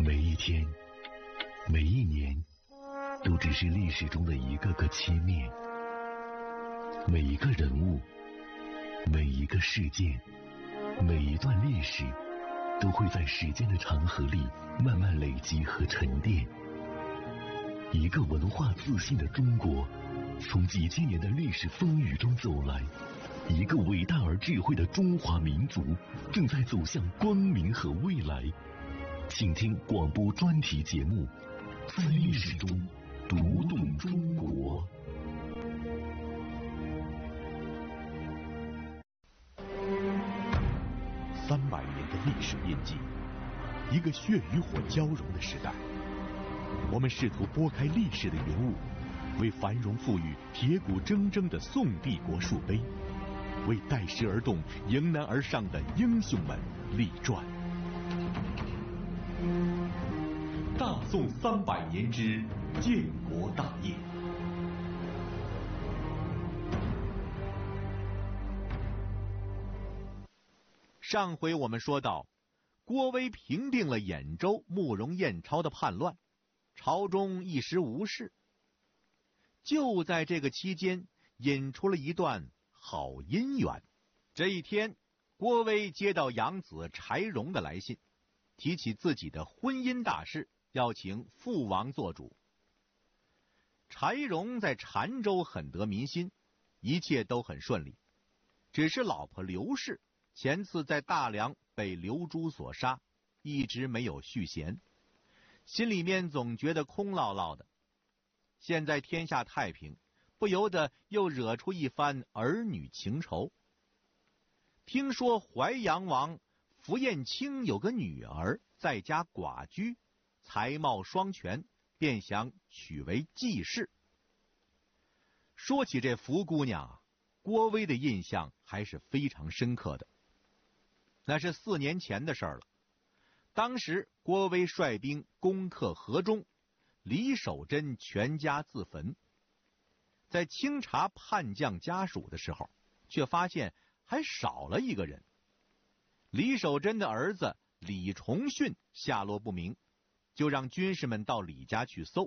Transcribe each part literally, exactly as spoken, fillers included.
每一天，每一年，都只是历史中的一个个切面。每一个人物，每一个事件，每一段历史，都会在时间的长河里慢慢累积和沉淀。一个文化自信的中国，从几千年的历史风雨中走来。一个伟大而智慧的中华民族，正在走向光明和未来。请听广播专题节目《在历史中读懂中国》。 三百年的历史印记，一个血与火交融的时代。我们试图拨开历史的云雾，为繁荣富裕、铁骨铮铮的宋帝国树碑，为待时而动、迎难而上的英雄们立传。大宋三百年之建国大业。上回我们说到，郭威平定了兖州慕容彦超的叛乱，朝中一时无事。就在这个期间，引出了一段好姻缘。这一天，郭威接到养子柴荣的来信，提起自己的婚姻大事，要请父王做主。柴荣在澶州很得民心，一切都很顺利，只是老婆刘氏前次在大梁被刘珠所杀，一直没有续弦，心里面总觉得空落落的。现在天下太平，不由得又惹出一番儿女情仇。听说淮阳王符彦卿有个女儿在家寡居，才貌双全，便想娶为继室。说起这福姑娘啊，郭威的印象还是非常深刻的。那是四年前的事了。当时郭威率兵攻克河中，李守贞全家自焚。在清查叛将家属的时候，却发现还少了一个人。李守贞的儿子李重训下落不明，就让军士们到李家去搜。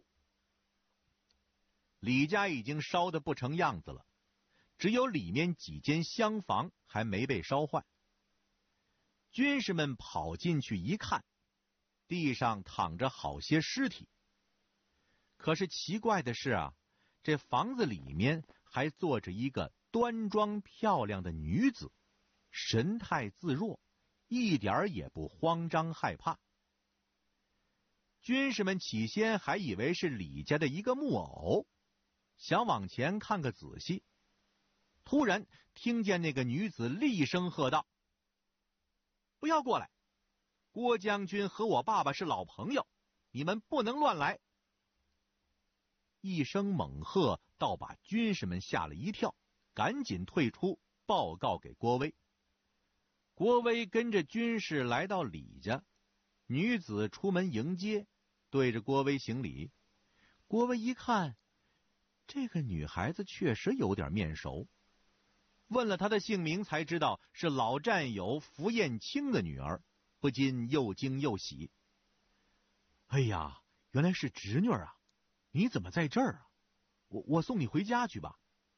李家已经烧得不成样子了，只有里面几间厢房还没被烧坏。军士们跑进去一看，地上躺着好些尸体。可是奇怪的是啊，这房子里面还坐着一个端庄漂亮的女子，神态自若，一点也不慌张害怕。军士们起先还以为是李家的一个木偶，想往前看个仔细，突然听见那个女子厉声喝道：“不要过来！郭将军和我爸爸是老朋友，你们不能乱来！”一声猛喝，倒把军士们吓了一跳，赶紧退出，报告给郭威。郭威跟着军士来到李家，女子出门迎接，对着郭威行礼。郭威一看，这个女孩子确实有点面熟，问了她的姓名，才知道是老战友符彦卿的女儿，不禁又惊又喜。哎呀，原来是侄女啊！你怎么在这儿啊？我我送你回家去吧。